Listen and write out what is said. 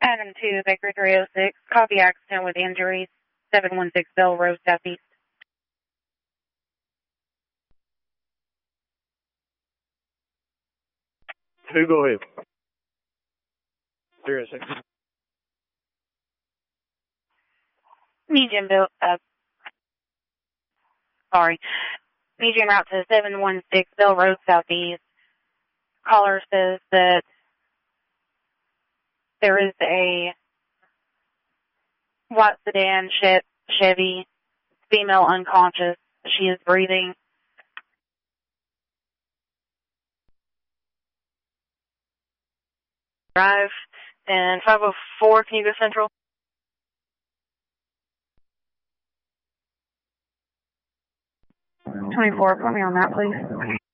Adam 2, Baker 306, copy accident with injuries, 716 Bell Road, Southeast. 2, go ahead. 306. Medium route to 716 Bell Road, Southeast. Caller says that there is a white sedan Chevy, female unconscious. She is breathing. Drive and 504, can you go central? 24, put me on that, please.